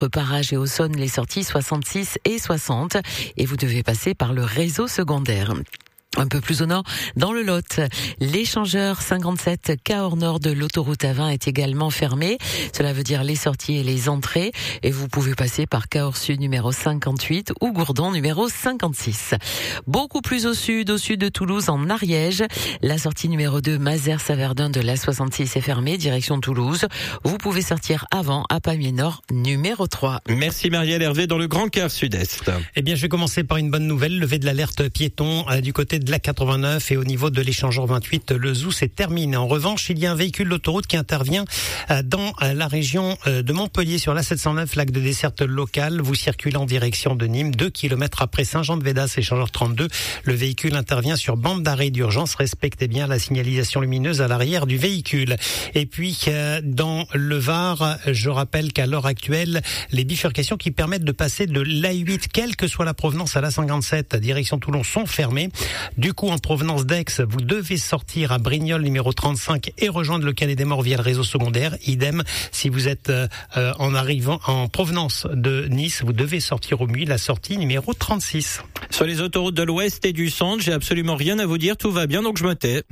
Parage et Auxonne, les sorties 66 et 60 et vous devez passer par le réseau secondaire. Un peu plus au nord, dans le Lot, l'échangeur 57 Cahors Nord de l'autoroute A20 est également fermé. Cela veut dire les sorties et les entrées. Et vous pouvez passer par Cahors Sud numéro 58 ou Gourdon numéro 56. Beaucoup plus au sud de Toulouse, en Ariège. La sortie numéro 2 Mazères-Saverdun de l'A66 est fermée, direction Toulouse. Vous pouvez sortir avant à Pamiers Nord numéro 3. Merci Marielle. Hervé dans le Grand Cahors Sud-Est. Eh bien, je vais commencer par une bonne nouvelle. Levée de l'alerte piéton du côté de la 89 et au niveau de l'échangeur 28, le zoo s'est terminé. En revanche, il y a un véhicule d'autoroute qui intervient dans la région de Montpellier sur la 709, lac de desserte locale. Vous circulez en direction de Nîmes, 2 km après Saint-Jean-de-Védas, échangeur 32. Le véhicule intervient sur bande d'arrêt d'urgence. Respectez bien la signalisation lumineuse à l'arrière du véhicule. Et puis, dans le Var, je rappelle qu'à l'heure actuelle, les bifurcations qui permettent de passer de l'A8, quelle que soit la provenance, à l'A57, direction Toulon, sont fermées. Du coup, en provenance d'Aix, vous devez sortir à Brignoles numéro 35 et rejoindre le Calais des Morts via le réseau secondaire. Idem, si vous êtes en arrivant en provenance de Nice, vous devez sortir au Muy, la sortie numéro 36. Sur les autoroutes de l'Ouest et du Centre, j'ai absolument rien à vous dire, tout va bien, donc je me tais.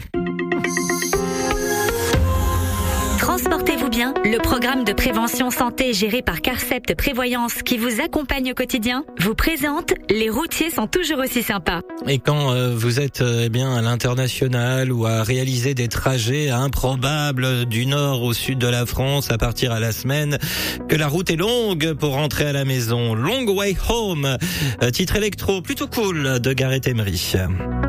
Transportez-vous bien, le programme de prévention santé géré par Carcept Prévoyance qui vous accompagne au quotidien vous présente Les routiers sont toujours aussi sympas. Et quand vous êtes à l'international ou à réaliser des trajets improbables du nord au sud de la France à partir à la semaine, que la route est longue pour rentrer à la maison, Long Way Home, titre électro plutôt cool de Gareth Emery.